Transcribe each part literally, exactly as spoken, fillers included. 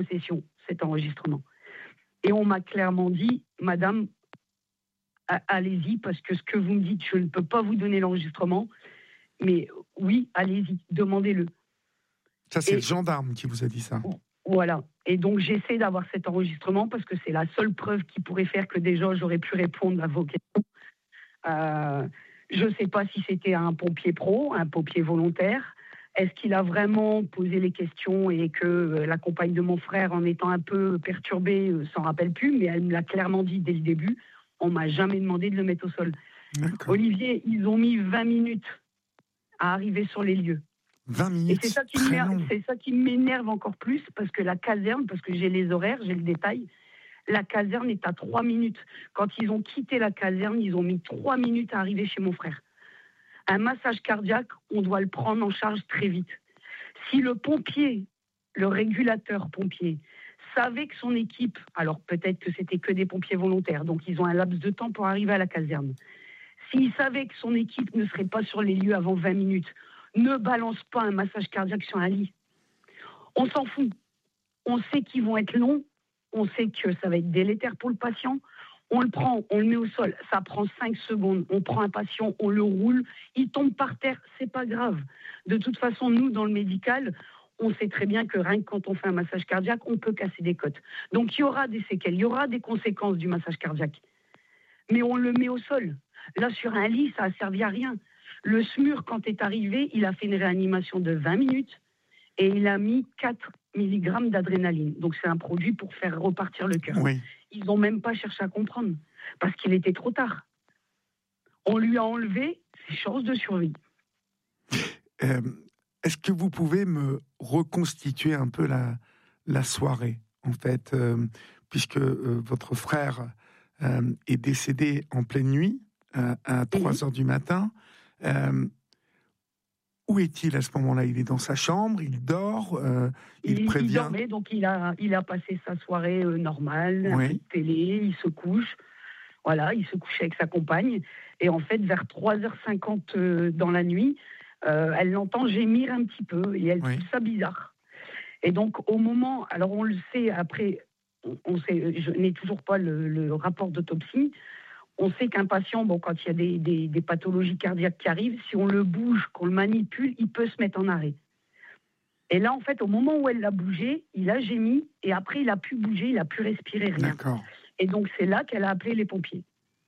session, cet enregistrement. Et on m'a clairement dit, madame, allez-y, parce que ce que vous me dites, je ne peux pas vous donner l'enregistrement, mais oui, allez-y, demandez-le. Ça, c'est et, le gendarme qui vous a dit ça. Voilà. Et donc, j'essaie d'avoir cet enregistrement parce que c'est la seule preuve qui pourrait faire que déjà, j'aurais pu répondre à vos questions. Euh, je ne sais pas si c'était un pompier pro, un pompier volontaire. Est-ce qu'il a vraiment posé les questions et que euh, la compagne de mon frère, en étant un peu perturbée, euh, s'en rappelle plus, mais elle me l'a clairement dit dès le début. On m'a jamais demandé de le mettre au sol. D'accord. Olivier, ils ont mis vingt minutes à arriver sur les lieux. vingt minutes, et c'est ça qui très m'énerve, long. c'est ça qui m'énerve encore plus, parce que la caserne, parce que j'ai les horaires, j'ai le détail, la caserne est à trois minutes. Quand ils ont quitté la caserne, ils ont mis trois minutes à arriver chez mon frère. Un massage cardiaque, on doit le prendre en charge très vite. Si le pompier, le régulateur pompier, savait que son équipe, alors peut-être que c'était que des pompiers volontaires, donc ils ont un laps de temps pour arriver à la caserne. S'il savait que son équipe ne serait pas sur les lieux avant vingt minutes, ne balance pas un massage cardiaque sur un lit. On s'en fout. On sait qu'ils vont être longs, on sait que ça va être délétère pour le patient. On le prend, on le met au sol, ça prend cinq secondes. On prend un patient, on le roule, il tombe par terre, c'est pas grave. De toute façon, nous, dans le médical, on sait très bien que rien que quand on fait un massage cardiaque, on peut casser des côtes. Donc, il y aura des séquelles, il y aura des conséquences du massage cardiaque. Mais on le met au sol. Là, sur un lit, ça a servi à rien. Le S M U R, quand est arrivé, il a fait une réanimation de vingt minutes et il a mis quatre milligrammes d'adrénaline. Donc, c'est un produit pour faire repartir le cœur. Oui. Ils n'ont même pas cherché à comprendre parce qu'il était trop tard. On lui a enlevé ses chances de survie. Euh, est-ce que vous pouvez me reconstituer un peu la, la soirée, en fait, euh, puisque euh, votre frère euh, est décédé en pleine nuit, euh, à trois heures du matin. Euh, où est-il à ce moment-là? Il est dans sa chambre, il dort, euh, il, il prévient... Il dormait, donc il a, il a passé sa soirée euh, normale, oui. un peu de télé, il se couche. Voilà, il se couchait avec sa compagne. Et en fait, vers trois heures cinquante euh, dans la nuit, euh, elle l'entend gémir un petit peu et elle oui. trouve ça bizarre. Et donc, au moment... Alors, on le sait, après, on, on sait, je n'ai toujours pas le, le rapport d'autopsie. On sait qu'un patient, bon, quand il y a des, des, des pathologies cardiaques qui arrivent, si on le bouge, qu'on le manipule, il peut se mettre en arrêt. Et là, en fait, au moment où elle l'a bougé, il a gémi et après, il a pu bouger, il a pu respirer, rien. D'accord. Et donc, c'est là qu'elle a appelé les pompiers.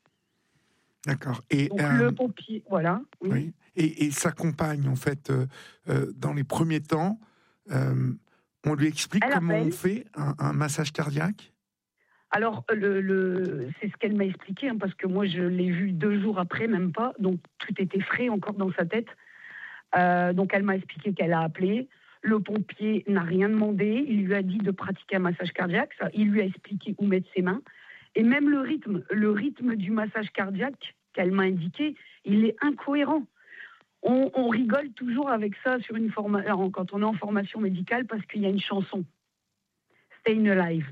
D'accord. Et donc, euh, le pompier, voilà. Oui. oui. Et, et sa compagne, en fait, euh, euh, dans les premiers temps, euh, on lui explique elle comment appelle. on fait un, un massage cardiaque? Alors, le, le, c'est ce qu'elle m'a expliqué, hein, parce que moi, je l'ai vu deux jours après, même pas. Donc, tout était frais encore dans sa tête. Euh, donc, elle m'a expliqué qu'elle a appelé. Le pompier n'a rien demandé. Il lui a dit de pratiquer un massage cardiaque. Ça, il lui a expliqué où mettre ses mains. Et même le rythme, le rythme du massage cardiaque qu'elle m'a indiqué, il est incohérent. On, on rigole toujours avec ça sur une forma- quand on est en formation médicale parce qu'il y a une chanson, Stayin' Alive.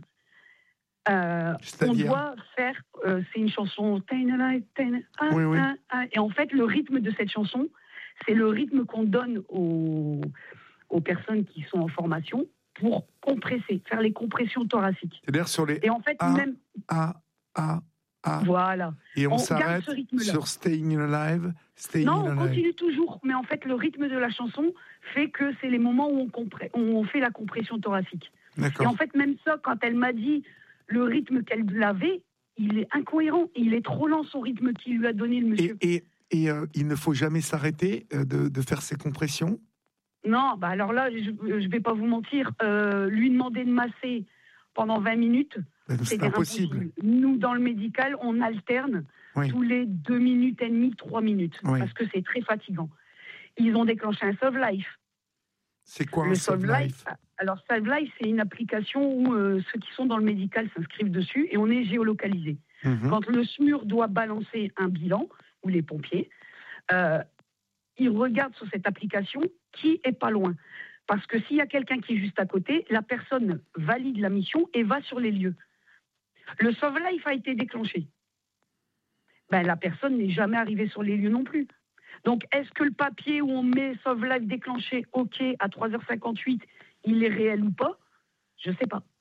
Euh, on doit faire, euh, c'est une chanson, Stayin' Alive, Stayin' Alive, oui, oui. Et en fait, le rythme de cette chanson, c'est le rythme qu'on donne aux, aux personnes qui sont en formation pour compresser, faire les compressions thoraciques. C'est-à-dire sur les Et en fait, A, même... A, A, A. Voilà. Et on, on s'arrête sur Staying Alive, Staying Non, on alive. continue toujours. Mais en fait, le rythme de la chanson fait que c'est les moments où on, compré- où on fait la compression thoracique. D'accord. Et en fait, même ça, quand elle m'a dit le rythme qu'elle avait, il est incohérent. Il est trop lent, son rythme qu'il lui a donné le monsieur. Et, et, et euh, il ne faut jamais s'arrêter euh, de, de faire ces compressions? Non, bah alors là, je ne vais pas vous mentir. Euh, lui demander de masser pendant vingt minutes, ben, c'est impossible. impossible. Nous, dans le médical, on alterne oui. tous les deux minutes et demie, trois minutes, oui. parce que c'est très fatigant. Ils ont déclenché un Save Life. C'est quoi le un Save Life? Alors, Save Life, c'est une application où euh, ceux qui sont dans le médical s'inscrivent dessus et on est géolocalisé. Mm-hmm. Quand le S M U R doit balancer un bilan, ou les pompiers, euh, ils regardent sur cette application qui est pas loin. Parce que s'il y a quelqu'un qui est juste à côté, la personne valide la mission et va sur les lieux. Le Save Life a été déclenché. Ben, la personne n'est jamais arrivée sur les lieux non plus. Donc, est-ce que le papier où on met Save Life déclenché, OK, à trois heures cinquante-huit, il est réel ou pas? Je sais pas.